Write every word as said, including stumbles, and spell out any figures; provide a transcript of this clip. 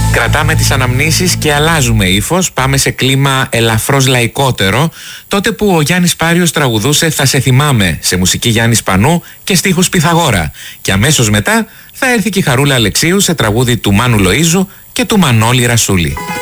Κρατάμε τις αναμνήσεις και αλλάζουμε ύφος, πάμε σε κλίμα ελαφρώς λαϊκότερο, τότε που ο Γιάννης Πάριος τραγουδούσε «Θα σε θυμάμαι» σε μουσική Γιάννη Σπανού και στίχους Πυθαγόρα. Και αμέσως μετά θα έρθει και η Χαρούλα Αλεξίου σε τραγούδι του Μάνου Λοΐζου και του Μανώλη Ρασούλη.